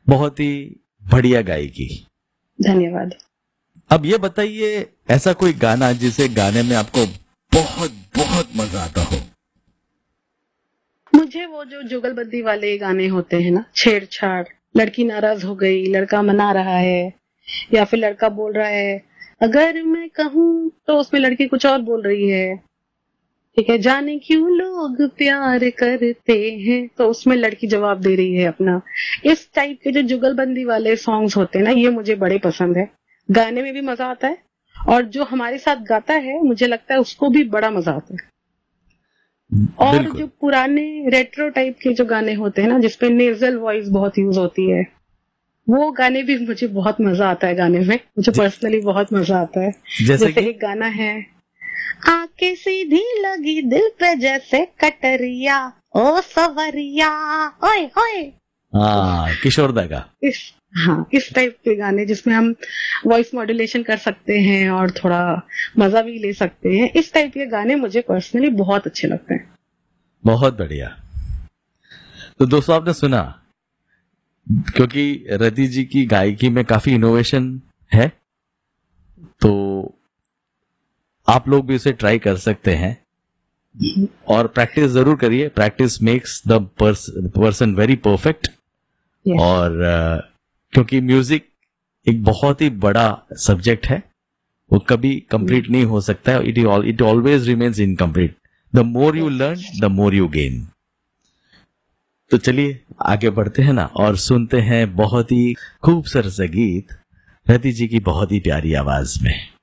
बहुत ही बढ़िया गायकी। धन्यवाद। अब ये बताइए, ऐसा कोई गाना जिसे गाने में आपको बहुत बहुत मजा आता हो? मुझे वो जो जुगलबंदी वाले गाने होते हैं ना, छेड़छाड़, लड़की नाराज हो गई, लड़का मना रहा है, या फिर लड़का बोल रहा है अगर मैं कहूँ, तो उसमें लड़की कुछ और बोल रही है, ठीक है, जाने क्यों लोग प्यार करते हैं, तो उसमें लड़की जवाब दे रही है अपना। इस टाइप के जो जुगलबंदी वाले सॉन्ग्स होते हैं ना, ये मुझे बड़े पसंद है। गाने में भी मजा आता है, और जो हमारे साथ गाता है मुझे लगता है उसको भी बड़ा मजा आता है। और बिल्कुल। जो पुराने रेट्रो टाइप के जो गाने होते हैं ना, जिसपे नेजल वॉइस बहुत यूज होती है, वो गाने भी मुझे बहुत मजा आता है गाने में। मुझे पर्सनली बहुत मजा आता है। जैसे जैसे कि एक गाना है, आके सीधी लगी दिल पे जैसे कटरिया, ओ सवरिया, ओए ओए। हाँ, किशोर दा का। इस हाँ, इस टाइप के गाने जिसमें हम वॉइस मॉड्यूलेशन कर सकते हैं और थोड़ा मजा भी ले सकते हैं, इस टाइप के गाने मुझे पर्सनली बहुत अच्छे लगते हैं। बहुत बढ़िया। तो दोस्तों, आपने सुना, क्योंकि रति जी की गायकी में काफी इनोवेशन है, तो आप लोग भी उसे ट्राई कर सकते हैं और प्रैक्टिस जरूर करिए। Practice makes the person very perfect. Yes. और क्योंकि म्यूजिक एक बहुत ही बड़ा सब्जेक्ट है, वो कभी कंप्लीट नहीं हो सकता है। It always remains incomplete. The more you learn, the more you gain. तो चलिए आगे बढ़ते हैं ना, और सुनते हैं बहुत ही खूबसूरत सा गीत रति जी की बहुत ही प्यारी आवाज में।